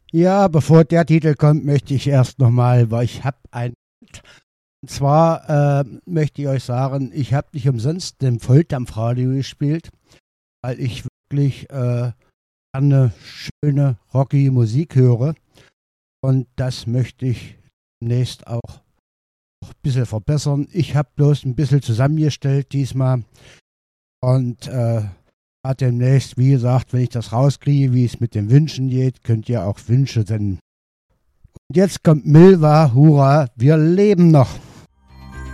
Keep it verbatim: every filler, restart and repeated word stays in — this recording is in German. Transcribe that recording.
Ja, bevor der Titel kommt, möchte ich erst nochmal, weil ich habe ein... Und zwar äh, möchte ich euch sagen, ich habe nicht umsonst den Volldampfradio gespielt, weil ich wirklich äh, eine schöne, rockige Musik höre. Und das möchte ich demnächst auch ein bisschen verbessern. Ich habe bloß ein bisschen zusammengestellt diesmal. Und äh, demnächst, wie gesagt, wenn ich das rauskriege, wie es mit den Wünschen geht, könnt ihr auch Wünsche senden. Und jetzt kommt Milva, hurra, wir leben noch.